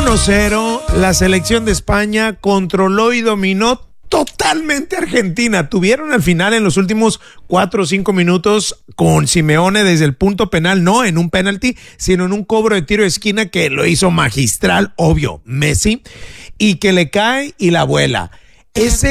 1-0, la selección de España controló y dominó totalmente Argentina. Tuvieron al final en los últimos 4 o 5 minutos con Simeone desde el punto penal, no en un penalti, sino en un cobro de tiro de esquina que lo hizo magistral, obvio, Messi, y que le cae y la vuela. Ese